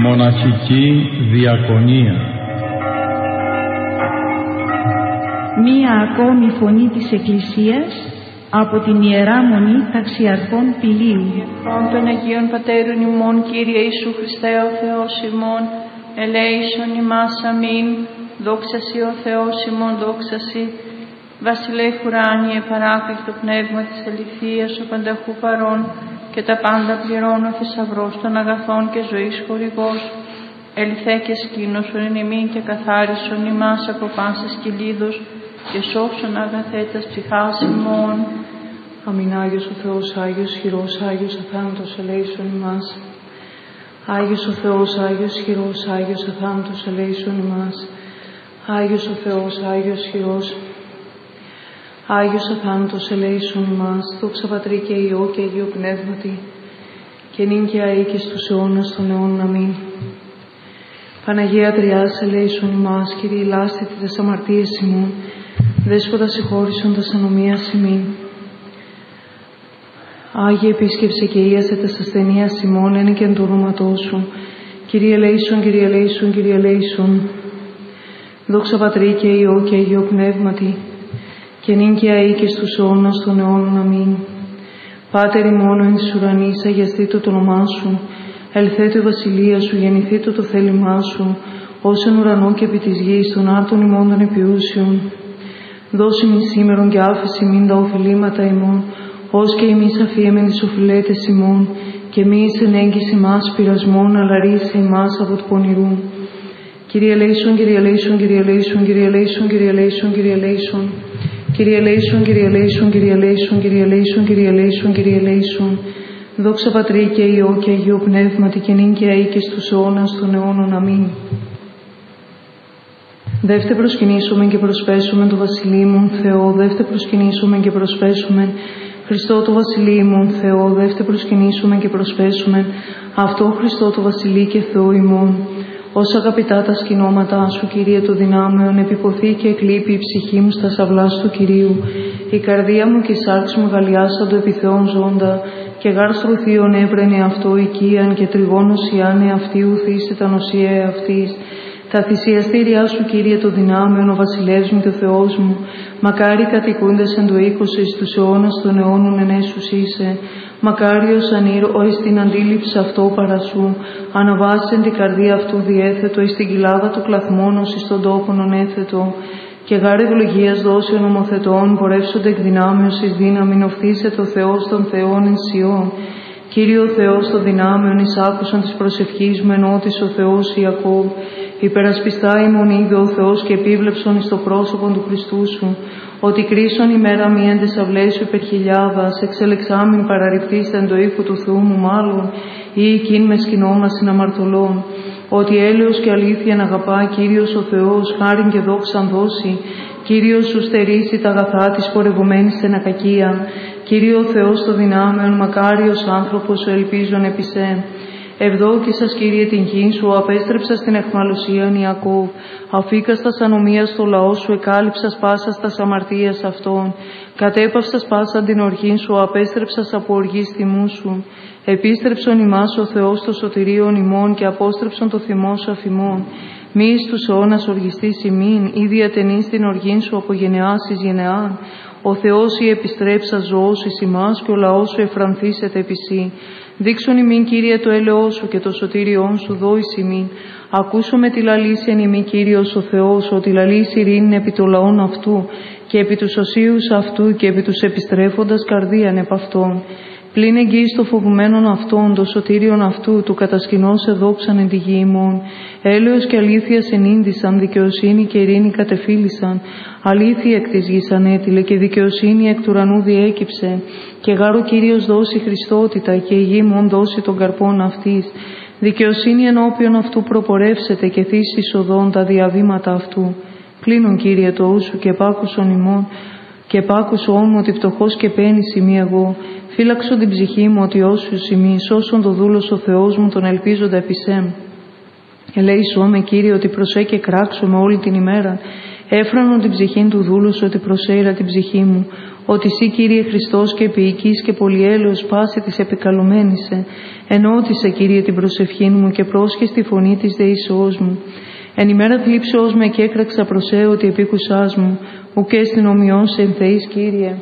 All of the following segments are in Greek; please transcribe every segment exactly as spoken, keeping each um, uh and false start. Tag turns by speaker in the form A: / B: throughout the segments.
A: Μοναχική διακονία.
B: Μία ακόμη φωνή της Εκκλησίας από την Ιερά Μονή Ταξιαρχών Πηλίου.
C: Των Αγίων Πατέρων ημών, Κύριε Ιησού Χριστέ ο Θεός ημών, ελέησον ημάς αμήν. Δόξα Συ ο Θεός ημών, δόξα Συ. Βασιλεύ ουράνιε, παράκλητο πνεύμα της αληθείας, ο πανταχού παρών και τα πάντα πληρώνω, θησαυρός των αγαθών και ζωής χορηγός. Ελθέ και σκήνωσον εν ημίν και καθάρισον ημάς από πάσης κυλίδος και σώψον αγαθέτας ψυχάς ημών.
D: Αμήν. Άγιος ο Θεός, Άγιος χειρός, Άγιος αθάνατος, ελέησον ημάς. Άγιος ο Θεός, Άγιος χειρός, Άγιος αθάνατος, ελέησον ημάς. Άγιος ο Θεός, Άγιος χειρός, Άγιος αθάνατος, ελέησον ημάς. Δόξα Πατρί και Υιό και Αγίου Πνεύματι, και νυν και αεί και στους αιώνας των αιώνων. Αμήν. Παναγία Τριάς, ελέησον ημάς. Κύριε ηλάσθητη τες αμαρτίες ημών, Δέσποτα συγχώρησον τας ανομίας ημίν. Άγιε επίσκεψε και ίασε τας ασθενείας ημών, ένε και εν του ονόματός σου. Κύριε ελέησον, Κύριε ελέησον, Κύριε ελέησον. Δόξα Πατρί και Υιό και Αγίου Πνεύματι, και νυν και αεί και στους αιώνας των αιώνων. Αμήν. Πάτερ ημών εν της ουρανής, αγιαστήτω το όνομά σου. Ελθέτω η βασιλεία σου, γεννηθήτω το θέλημά σου, ως εν ουρανό και επί της γης, των άρτων ημών των επιούσιων. Δώσε μην σήμερον και άφηση μην τα οφειλήματα ημών, ως και εμείς αφίεμεν τις οφειλέτες ημών, και μη εις ενέγγιση μας πειρασμών, αλλά ρίσε ημάς από του πονηρού. Κύριε ελέησον, Κύριε ελέησον, Κύριε ελέησον, Κύριε ελέησον, Κύριε ελέησον, Κύριε ελέησον. Κύριε ελέησον, Κύριε ελέησον, Κύριε ελέησον, Κύριε ελέησον, Κύριε ελέησον, Κύριε ελέησον. Δόξα Πατρί και Υιό και Αγίου Πνεύματι, και νυν και αεί και στους αιώνας των αιώνων. Αμήν. Δεύτε προσκυνήσουμε και προσπέσουμε το βασιλείμον Θεό, δεύτε προσκυνήσουμε και προσπέσουμε Χριστό το βασιλείμον Θεό, δεύτε προσκυνήσουμε και προσπέσουμε αυτό Χριστό το βασιλεί και Θεό ημών. Ως αγαπητά τα σκηνώματά σου, Κύριε το δυνάμεων, επιποθεί και εκλείπει η ψυχή μου στα σαυλάς του Κυρίου. Η καρδία μου και η σάρξ μου γαλιάσαντο επί Θεόν ζώντα, και γάρστρο θείον έπραινε αυτό οικίαν, και τριγώνος ιάνε αυτή ουθήσε τα νοσιαία αυτής. Τα θυσιαστήριά σου, Κύριε το δυνάμεων, ο βασιλεύς μου και ο Θεός μου, μακάρι κατοικούντες εν το οίκος εις τους αιώνας των αιώνων εν έσους είσαι. Μακάριος ανήρω εις την αντίληψη αυτό παρασού, αναβάσεν την καρδία αυτού διέθετο, εις την κοιλάδα του κλαθμόνος εις τον τόπον ονέθετο. Και γάρ ευλογίας δώσει ο νομοθετών, πορεύσονται εκ δυνάμεως εις δύναμην, οφθήσε το Θεός των Θεών εν Σιών. Κύριο Θεός των δυνάμεων, εις άκουσαν της προσευχής μου, ενώτης ο Θεός Ιακώβ. Υπερασπιστά ημών είδε ο Θεός και επίβλεψον εις το πρόσωπον του Χριστού σου, ότι κρίσον ημέρα μη εν τες αυλές σου υπερχιλιάδας, εξελεξάμην παραρριπτής εν το οίκου του Θεού μου μάλλον, ή εκείν με σκηνώμας συναμαρτωλών. Ότι έλεος και αλήθεια αγαπά Κύριος ο Θεός, χάριν και δόξαν δώσει. Κύριος σου στερήσει τα αγαθά της πορευομένης στην ακακία. Κύριε ο Θεός το δυνάμεων, μακάριος άνθρωπος ο ελπίζων επί σε. Ευδόκησας, Κύριε, την γη σου, απέστρεψας την αιχμαλωσίαν Ιακώβ. Αφήκας τας ανομίας στο λαό σου, εκάλυψας πάσας τας αμαρτίας αυτών. Κατέπαυσας πάσαν την οργή σου, απέστρεψας από οργής θυμού σου. Επίστρεψον ημάς ο Θεός το σωτηρίον ημών, και απόστρεψον το θυμό σου αφημών. Μη εις τους αιώνας οργιστής ημίν, ή διατενείς την οργήν σου από γενεάς εις γενεάν. Ο Θεός η επιστρέψα ζωός εις ημάς, και ο λαός σου εφρανθήσεται επί σύ. Δείξον ημίν, Κύριε, το έλεος σου και το σωτήριόν σου δώεις ημίν. Ακούσομαι τη λαλήσιαν ημί, Κύριος ο Θεός, ότι λαλείς ειρήνην επί το λαόν αυτού, και επί τους οσίους αυτού, και επί τους επιστρέφοντας καρδίαν επ' αυτόν. Πλην εγγύης το φοβουμένον αυτόν, το σωτήριον αυτού, του κατασκηνώς εδόξαν εν τη γη ημών. Έλεος και αλήθεια συνήντησαν, δικαιοσύνη και ειρήνη κατεφύλησαν. Αλήθεια εκ της γης ανέτειλε, και δικαιοσύνη εκ του ουρανού διέκυψε. Και γάρο Κύριος δώσει Χριστότητα, και η γη μον δώσει τον καρπόν αυτής. Δικαιοσύνη ενώπιον αυτού προπορεύσεται, και θύσεις οδόν τα διαβήματα αυτού. Πλήνων, Κύριε, το ούσου και επάκουσον ημών, και επάκουσον μου ότι πτωχός και πένης ημί εγώ. Φύλαξον την ψυχή μου ότι όσους ημί, σώσον το δούλος ο Θεός μου, τον ελπίζοντα επί σέμ. Ελέησό με, Κύριε, ότι προσέ και κράξω με όλη την ημέρα. Έφρανον την ψυχήν του δούλου σου, ότι προσέειρα την ψυχή μου. ότι Συ, Κύριε Χριστός και επίοικης και πολυέλεος πάση της επικαλουμένησε, ενώτησε, Κύριε, την προσευχή μου και πρόσχες τη φωνή της δεήσεώς μου. Εν ημέρα θλίψεώς με και έκραξα προσέ ότι επίκουσάς μου, ουκ έστιν ομοιός εν Θεής, Κύριε,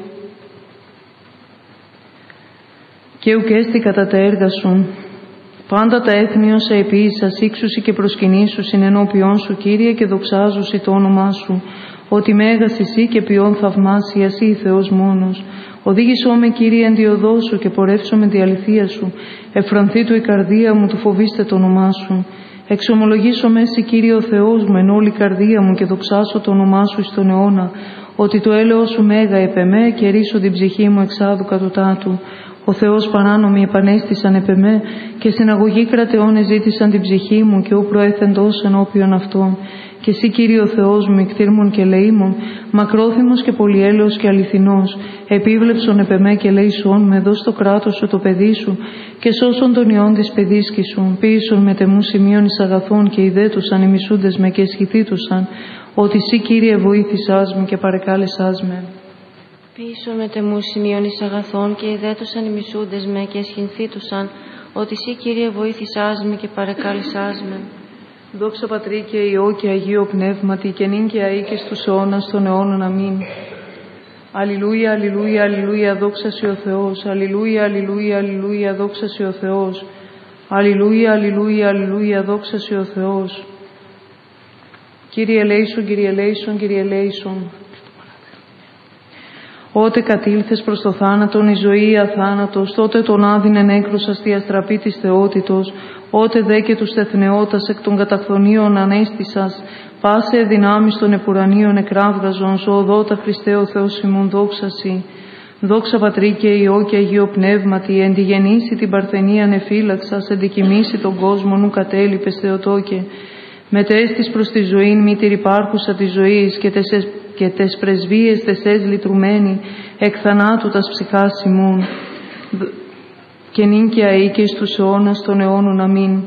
D: και ουκ έστι κατά τα έργα σου. Πάντα τα έθνη όσα επίησας ύξουσι και προσκυνήσουσιν ενώπιόν σου, Κύριε, και δοξάζουσι το όνομά σου, ότι μέγας εσύ και ποιόν θαυμάσιας ή Θεός μόνος. Οδήγησό με, Κύριε, εν τη οδό σου και πορεύσω με τη αληθεία σου. Εφρανθεί του η καρδία μου, του φοβήστε το όνομά σου. Εξομολογήσω με εσύ, Κύριε ο Θεός μου, εν όλη η καρδία μου και δοξάσω το όνομά σου εις τον αιώνα, ότι το έλεος σου μέγα επ' εμέ και ρίσω την ψυχή μου εξάδου κατωτάτου. Ο Θεός παράνομοι επανέστησαν επ' εμέ και συναγωγή κρατεών ζήτησαν την ψυχή μου και ου προέθεντος ενώπιον αυτών. Και εσύ, Κύριε ο Θεός μου, ικτήρμων και λεήμων, μακρόθυμος και πολυέλεος και αληθινός, επίβλεψον επ' εμέ και λέησον με, δώσ' το κράτος σου το παιδί σου και σώσον τον ιόν της παιδίσκης σου, ποίησον με τεμού σημείων εις αγαθών και ιδέτουσαν ημισούντες με και εσχηθήτουσαν, ότι εσύ, Κύριε, βοήθησάς με και παρεκάλεσάς με.
A: Ποίησον με τεμού σημείων εις αγαθών και ιδέτουσαν ημισούντες με και εσχηθήτουσαν, ότι εσύ, Κύριε, βοήθησάς με και παρεκάλεσάς με.
D: Δόξα Πατρί και Υιό και Αγίο Πνεύματι και νυν και αεί και στους αιώνας των αιώνων. Αμήν. Αλληλούια, αλληλούια, αλληλούια, δόξα Συ ο Θεός. Αλληλούια, αλληλούια, αλληλούια, δόξα Συ ο Θεός. Αλληλούια, αλληλούια, αλληλούια, δόξα Συ ο Θεός. Κύριε ελέησον, Κύριε ελέησον, Κύριε ελέησον. Ότε κατήλθες προς το θάνατον, η ζωή αθάνατος, τότε τον άδεινεν έκρουσας τη αστραπή της θεότητος, ότε δε και τους τεθνεώτας εκ των καταφθονίων ανέστησας, πάσε δυνάμεις των επουρανίων εκράβγαζον, ζωοδότα Χριστέ ο Θεός ημών, δόξα Συ. Δόξα Πατρί και Υιό και Αγίο Πνεύματι, εν τη γεννήσει την παρθενίαν εφύλαξας, εν τη κοιμήσει τον κόσμο νου κατέλειπες Θεοτόκε. Μετέστης προς τη ζωήν μήτηρ υπάρχουσα της ζωής και τες, και τες πρεσβείες τεσές λυτρουμένη, εκ θανάτου τας ψυχάς ημών, και νυν και αεί και εις τους αιώνας των αιώνων. Αμήν.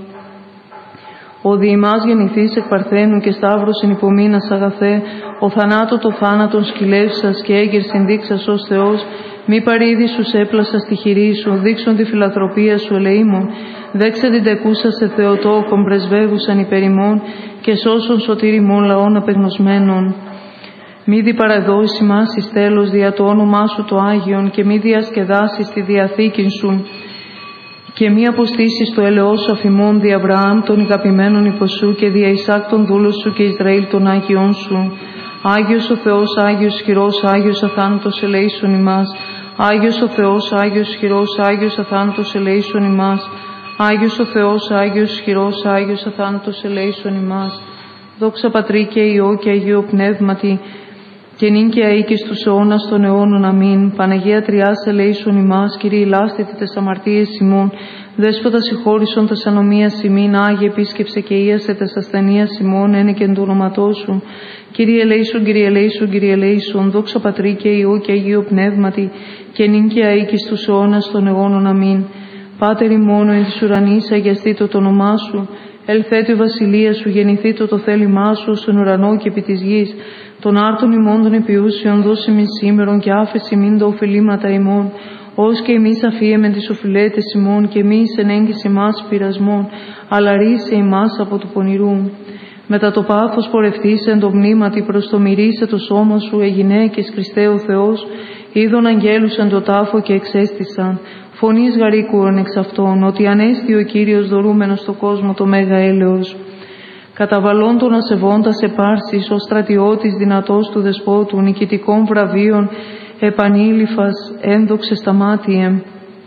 D: Ο δι' ημάς γεννηθείς εκ παρθένου και σταύρος εν υπομείνας αγαθέ, ο θανάτω το θάνατον σκυλεύσας και έγκερ συνδείξας ως Θεός, μη παρήδη σου έπλασα στη χειρή σου, δείξον τη φιλανθρωπία σου ελεήμων, δέξε την τεκούσα σε Θεοτόκον πρεσβεύουσαν υπερ ημών και σώσον σωτήρ ημών λαών απεγνωσμένων. Μη δι παραδώσεις ημάς εις τέλος δια το όνομά σου το Άγιον και μη διασκεδάσεις τη διαθήκην σου και μη αποστήσεις το έλεος σου αφημών δι' Αβραάμ των ηγαπημένων υποσού και δια Ισάκ των δούλων σου και Ισραήλ των Άγιών σου. Άγιος ο Θεός, Άγιος χειρός, Άγιος αθάνατος ελέησον ημάς. Άγιος ο Θεός, Άγιος χειρός, Άγιος αθάνατος ελέησον ημάς. Άγιος ο Θεός, Άγιος χειρός, Άγιος αθάνατος ελέησον ημάς. Δόξα Πατρί και Υιό και Αγίο Πνεύματι, και νυν και αεί και στους αιώνας των αιώνων. Αμήν. Παναγία Τριάς ελέησον ημάς, Κύριε λάστητη τες αμαρτίες ημών, Δέσποτα συγχώρησον τας ανομίας ημίν, Άγιε επίσκεψε και ίασε τες ασθενείας ημών, ένε και εν του ονόματός σου. Κύριε ελέησον, Κύριε ελέησον, Κύριε ελέησον, δόξα Πατρί και Υιό και Αγίο Πνεύματι, και νυν και αεί και στους αιώνας των αιώνων. Αμήν. Πάτερ ημών εν της ουρανής, αγιαστήτω το όνομά σου, ελθέτω η βασιλεία σου, γεννηθήτω το θέλημά σου, στον ουρανό και επί της γης. Των άρτων ημών των επιούσιων δώσε μη σήμερον και άφεση μην τα οφειλήματα ημών, ως και εμείς αφίεμεν τις οφειλέτες ημών και εμείς εν έγκυς ημάς πειρασμών, αλλά ρίσε ημάς από του πονηρού. Μετά το πάθος πορευτείς εν το μνήματι προς το μυρίσε το σώμα σου, ε γυναίκες Χριστέ ο Θεός, είδων αγγέλους εν το τάφο και εξέστησαν. Φωνής γαρίκουρον εξ αυτών, ότι ανέστη ο Κύριος δωρούμενος στο κόσμο το μέγα έλεος. Καταβαλών των ασεβώντας επάρσεις, ως στρατιώτης δυνατός του δεσπότου, νικητικών βραβείων, επανήλυφας ένδοξε σταμάτιε.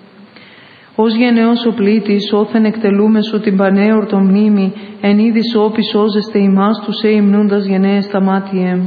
D: Ως γενναίος ο πλήτης, όθεν εκτελούμε σου την πανέορτον μνήμη, εν είδη σώπη σώζεστε ημάς τους ε υμνούντας γενναίες σταμάτιε.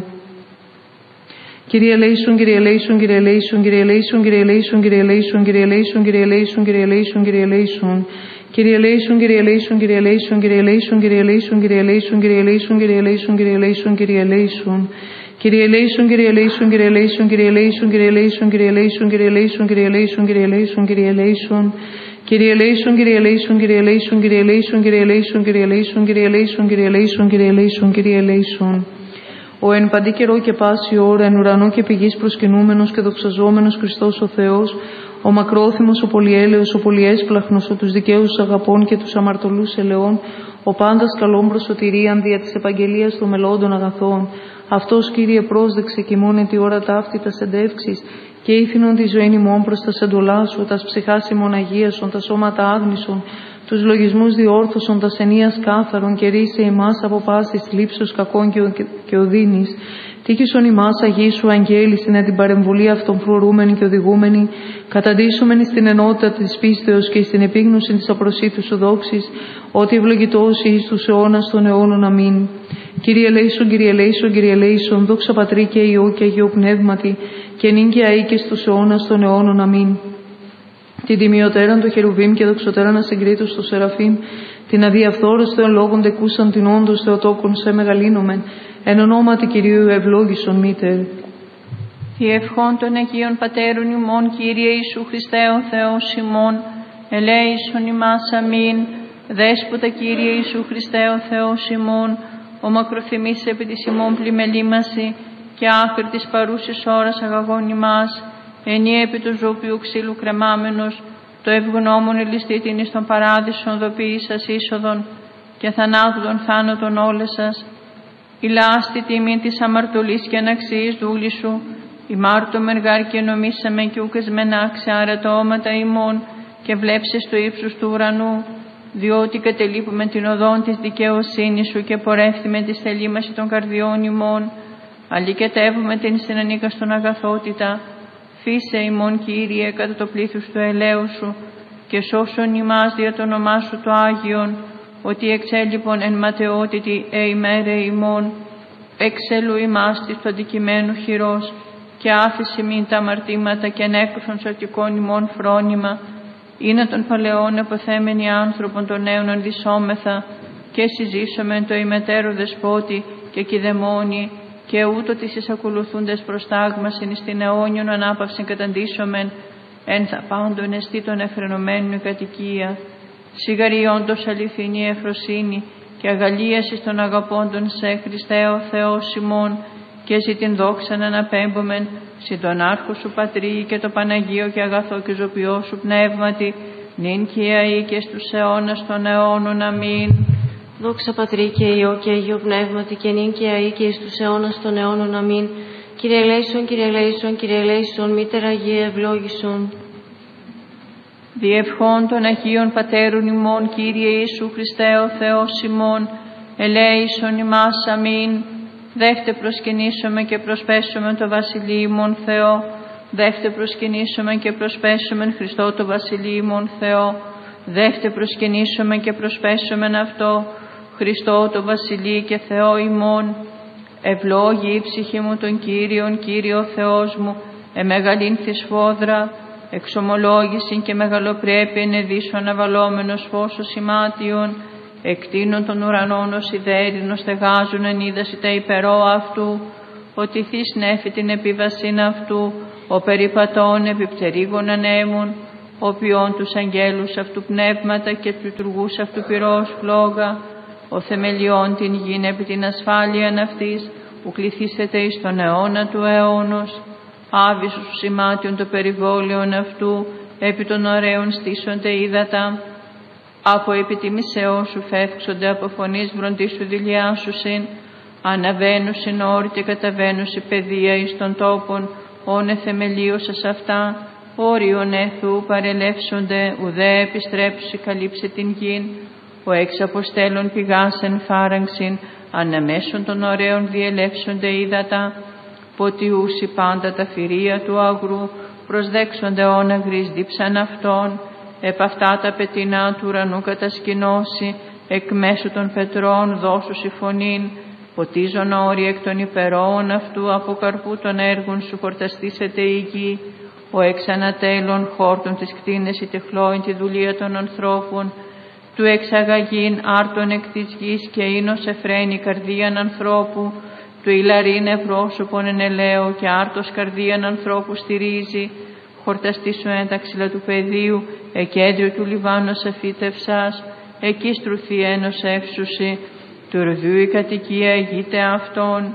D: Κύριε ελέησον, Κύριε ελέησον, Κύριε ελέησον, Κύριε ελέησον, Κύριε ελέησον, Κύριε ελέησον, Κύριε ελέησον, Κύριε ελέησον, Κύριε ελέησον, Κύριε ελέησον. Κύριε ελέησον, Κύριε ελέησον, Κύριε ελέησον, Κύριε ελέησον, Κύριε ελέησον, Κύριε ελέησον, Κύριε ελέησον, Κύριε ελέησον, Κύριε ελέησον, Κύριε ελέησον. Κύριε ελέησον, Κύριε ελέησον, Κύριε ελέησον, Κύριε ελέησον, Κύριε ελέησον, Κύριε ελέησον, Κύριε ελέησον, Κύριε ελέησον, Κύριε ελέησον, Κύριε ελέησον. Κύριε ελέησον, Κύριε ελέησον, Κύριε ελέησον, Κύριε ελέησον, Κύριε ελέησον, Κύριε ελέησον, Κύριε ελέησον, Κύριε ελέησον, Κύριε ελέησον, Κύριε ελέησον. Ο εν παντή καιρό και πάση ώρα, εν ουρανό και πηγής προσκυνούμενος και δοξαζόμενος Χριστός ο Θεός, ο μακρόθυμος, ο πολυέλεος, ο πολυέσπλαχνος, ο τους δικαίους αγαπών και τους αμαρτωλούς ελεών, ο πάντας καλών προσωτηρίαν δια της επαγγελίας των μελώντων αγαθών. Αυτός, Κύριε, πρόσδεξε και μόνε τη ώρα ταύτη τας εντεύξεις και ήθινον τη ζωήν ημών προς τας εντολάς σου, τας ψυχάς ημών αγίασον, τα σώματα άγνησον, τους λογισμούς διόρθωσον, τας ενίας κάθαρον και ρίσε ημάς από πάσης λήψος κακών και οδύνης. Τύχησον ημάς αγίσου αγγέλη να την παρεμβολή αυτών φρουρούμενη και οδηγούμενη, καταντήσομενη στην ενότητα της πίστεως και στην επίγνωση της απροσίτου σου δόξης, ότι ευλογητός εις τους αιώνας των αιώνων. Αμήν. Κύριε ελέησον, Κύριε ελέησον, Κύριε ελέησον, δόξα Πατρί και Υιό και Αγίου Πνεύματι, και νυν και αεί και στους αιώνας των αιώνων. Αμήν. Την τιμιωτέραν το χερουβίμ και δοξωτέραν ασυγκρίτως το σεραφείμ, την αδιαφθόρεστο εν λόγων τεκούσαν την όντως Θεοτόκον σε μεγαλύνομεν, εν ονόματι Κυρίου ευλόγησον μήτερ.
C: Διευχών των Αγίων Πατέρων ημών, Κύριε Ιησού Χριστέ ο Θεός ημών, ελέησον ημάς. Αμήν. Δέσποτα, Κύριε Ιησού Χριστέ ο Θεός ημών, ο μακροθυμής επί της ημών πλημελήμαση και άχρη της παρούσης ώρας αγαγών ημάς, ενιαία επί του ζώπιου ξύλου κρεμάμενος, το ευγνώμων ελιστήτην εις τον παράδεισον δοποιήσας είσοδον και θανάτου των θάνατων όλες σας. Ηλάστη τιμήν της αμαρτωλής και αναξίης δούλη σου, ημάρτωμεν γάρ και νομίσαμε και ουκεσμεν άξια τα όματα ημών και βλέψεις το ύψος του ουρανού, διότι κατελείπουμε την οδόν της δικαιοσύνης σου και πορεύθυμε τη θελήμαση των καρδιών ημών, αλληκετεύουμε την συνανίκαστον αγαθότητα. Φύσε ημών, Κύριε, κατά το πλήθος του ελαίου σου και σώσον ημάς δια το όνομά σου το Άγιον, ότι εξέλιπον εν ματαιότητη εημέρε ημών, εξελού ημάς της του αντικειμένου χειρός και άφησε μην τα αμαρτήματα και ανέκρουσον σωτικών ημών φρόνημα, είναι των παλαιών αποθέμενοι άνθρωπον των νέων ενδυσόμεθα και συζήσομεν το ημετέρω δεσπότη και κηδεμόνι και ούτω τις εισακολουθούντες προστάγμασιν εις την αιώνιον ανάπαυσιν καταντήσομεν εν θα πάντων εστί των εφρενωμένων η κατοικία. Σιγαριόντως αληθινή εφροσύνη και αγαλίαση των αγαπώντων σε Χριστέ ο Θεός ημών και ζη την δόξαν αναπέμπομεν συ τον άρχο σου Πατρί και το Παναγίο και αγαθό και ζωπιό σου πνεύματι νυν και αεί και στους αιώνας των αιώνων. Αμήν.
A: Δόξα Πατρί και Υιό και Αγίου Πνεύματι και νυν και αεί και εις τους αιώνας των αιώνων. Αμήν. Κύριε ελέησον, Κύριε ελέησον, Κύριε ελέησον, Μήτερ Αγία ευλόγησον.
C: Διευχών των Αγίων Πατέρων ημών, Κύριε Ιησού Χριστέ ο Θεός ημών, ελέησον ημάς. Αμήν. Δέχτε προσκυνήσομε και προσπέσομε το Βασιλείο ημών Θεό, δέχτε προσκυνήσομε και προσπέσομε Χριστό το Βασιλείο ημών Θεό, δέχτε προσκυνήσομε και προσπέσομε αυτό, Χριστό το Βασιλείο και Θεό ημών. Ευλόγη η ψυχή μου τον Κύριον, Κύριο Θεός μου, εμεγαλύνθη σφόδρα, εξομολόγησιν και μεγαλοπρέπεια ενεδίσου αναβαλόμενος φώσος ημάτιον, εκτείνων των ουρανών ως ιδέρινο στεγάζουν εν είδαση τα υπερό αυτού, ότι θείς νέφη την επίβασιν αυτού, ο περιπατών επιπτερίγων ανέμουν, ο ποιών τους αγγέλους αυτού πνεύματα και του λειτουργούς αυτού πυρός φλόγα, ο θεμελιών την γην επί την ασφάλειαν αυτής, που κληθήσετε εις τον αιώνα του αιώνος, άβυσους του σημάτιον το περιβόλιον αυτού, επί των ωραίων στήσονται ύδατα, από επιτιμησεώς σου φεύξονται, από φωνής βροντής σου δηλιάσουσιν, αναβαίνουσιν όροι και καταβαίνουσι παιδεία εις των τόπων, όνε θεμελίωσας αυτά, όριον έθου παρελεύσονται, ουδέ επιστρέψει καλύψε την γην, ο εξ αποστέλων πηγάσεν φάραγξιν, αναμέσων των ωραίων διελεύσονται ύδατα, ποτιούσι πάντα τα φυρία του αγρού, προσδέξονται όναγρις δίψαν αυτών, επ' αυτά τα πετεινά του ουρανού κατασκηνώσει, εκ μέσω των πετρών δώσου η φωνήν, ποτίζον όροι εκ των υπερόων αυτού, από καρπού των έργων σου χορταστήσεται η γη, ο εξ ανατέλων χόρτων της κτίνες η τεχλόην τη δουλεία των ανθρώπων, του εξαγαγήν άρτων εκ της γης και ίνος εφραίνει καρδίαν ανθρώπου, του ηλαρίνε πρόσωπον εν ελαίο και άρτος καρδίαν ανθρώπου στηρίζει, χορταστήσου εν τα ξύλα του πεδίου, εκέντριο του Λιβάνος αφήτευσας, εκεί στρουθεί ένος εύσουσι, του ρουδιού η κατοικία αιγείται αυτόν,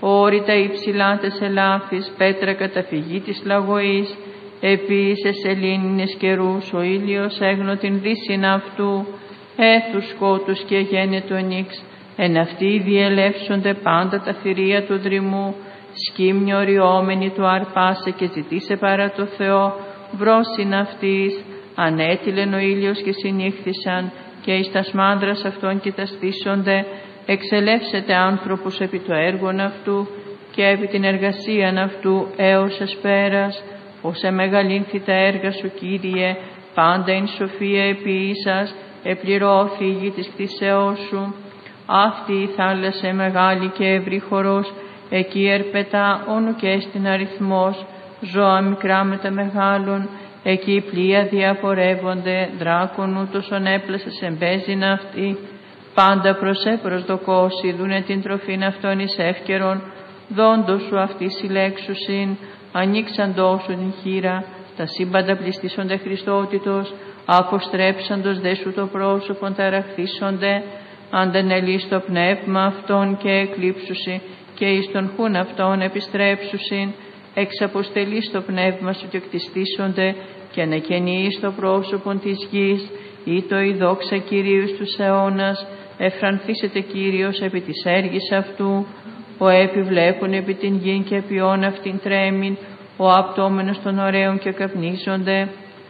C: όρητα υψηλά τες ελάφης, πέτρα καταφυγή της λαγωής, επίσης σελήνινες καιρούς, ο ήλιος έγνω την δύσιν αυτού, έθους σκότους και γένετο νύξ, εν αυτοί διελεύσονται πάντα τα θηρία του δρυμού, σκύμνιο οριόμενη του αρπάσε και ζητήσε παρά το Θεό, βρόσιν αυτής, ανέτειλεν ο ήλιος και συνήχθησαν, και εις τας μάνδρας αυτών κοιταστήσονται, εξελεύσετε άνθρωπος επί το έργον αυτού, και επί την εργασίαν αυτού έως εσπέρας, ως εμεγαλύνθη τα έργα σου, Κύριε, πάντα εν σοφία επίησας, επληρώθη η γη της κτήσεώς σου. Αυτή η θάλασσα μεγάλη και ευρύ χορός, εκεί ερπετά όνου και στην αριθμός, ζώα μικρά με τα μεγάλων, εκεί πλοία διαπορεύονται, δράκον ούτως ον έπλασες εμπέζιν αυτή, πάντα προς έπροσδοκώσει, δούνε την τροφήν αυτών εις εύκαιρον, δόντος σου αυτή συλλέξουσιν, ανοίξαντός σου την χείρα, τα σύμπαντα πληστήσονται Χριστότητος, αποστρέψαντος δε σου το πρόσωπον ταραχθήσονται, αντανελείς το πνεύμα αυτών και εκλείψουσι, και εις τον χούν αυτών επιστρέψουσιν, εξαποστελείς το πνεύμα σου και κτιστήσονται, και ανακαινείς το πρόσωπον της γης, ή το η δόξα Κυρίου στους αιώνας, εφρανθήσετε Κύριος επί της έργης αυτού, ο επιβλέπουν επί την γην και ποιόν αυτήν τρέμην, ο απτώμενος των ωραίων και καπνίζονται.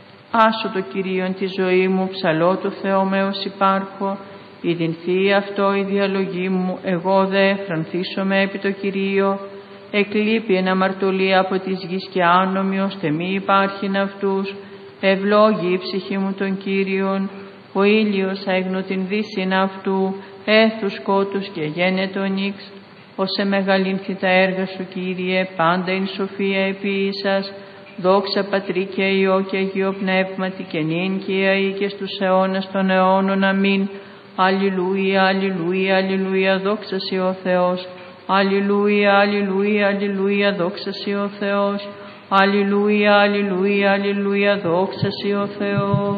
C: Άσω το Κυρίον τη ζωή μου, ψαλώ το Θεό με ως υπάρχω, ειδυνθεί αυτό η διαλογή μου, εγώ δε εφρανθήσομαι επί το Κυρίο. Εκλείπει εν αμαρτωλία από της γης και άνομοι, ώστε μη υπάρχειν αυτούς. Ευλόγη η ψυχή μου τον Κύριον, ο ήλιος έγνω την δύσιν αυτού, έθους σκότους και γένετο νύξ. Ως εμεγαλύνθη τα έργα σου, Κύριε, πάντα εν σοφία επίησας, δόξα Πατρί και Υιό και Αγίο Πνεύματι, και νυν και αεί και στους αιώνας των αιώνων. Αμήν. Αλληλούια, αλληλούια, αλληλούια, δόξα σοι ο Θεός. Αλληλούια, αλληλούια, αλληλούια, δόξα σοι ο Θεός. Αλληλούια, αλληλούια, αλληλούια, δόξα σοι ο Θεός.